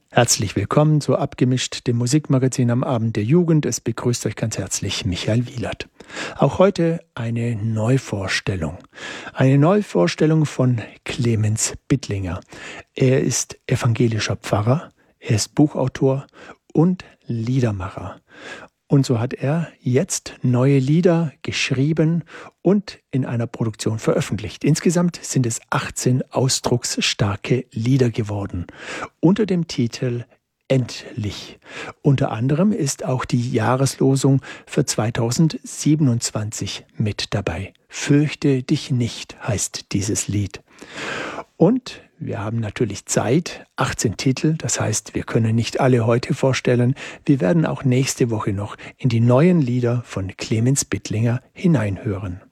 Herzlich willkommen zu Abgemischt, dem Musikmagazin am Abend der Jugend. Es begrüßt euch ganz herzlich Michael Wielert. Auch heute eine Neuvorstellung. Eine Neuvorstellung von Clemens Bittlinger. Er ist evangelischer Pfarrer, er ist Buchautor und Liedermacher. Und so hat er jetzt neue Lieder geschrieben und in einer Produktion veröffentlicht. Insgesamt sind es 18 ausdrucksstarke Lieder geworden, unter dem Titel Endlich. Unter anderem ist auch die Jahreslosung für 2027 mit dabei. Fürchte dich nicht, heißt dieses Lied. Und wir haben natürlich Zeit, 18 Titel, das heißt, wir können nicht alle heute vorstellen. Wir werden auch nächste Woche noch in die neuen Lieder von Clemens Bittlinger hineinhören.